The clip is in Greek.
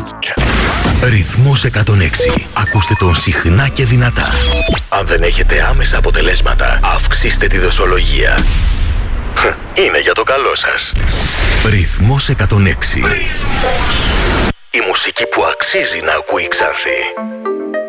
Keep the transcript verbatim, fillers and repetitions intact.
Ρυθμός εκατόν έξι. Ακούστε τον συχνά και δυνατά. Αν δεν έχετε άμεσα αποτελέσματα, αυξήστε τη δοσολογία. Είναι για το καλό σας. Ρυθμός εκατόν έξι. Η μουσική που αξίζει να ακούει η Ξάνθη.